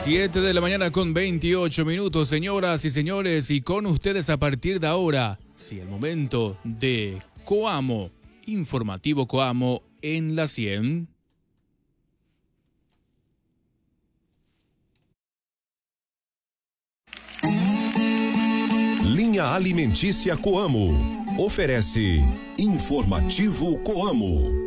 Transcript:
7 de la mañana con 28 minutos, señoras y señores, y con ustedes a partir de ahora, el momento de Coamo, informativo Coamo en la 100. Linha Alimentícia Coamo oferece Informativo Coamo.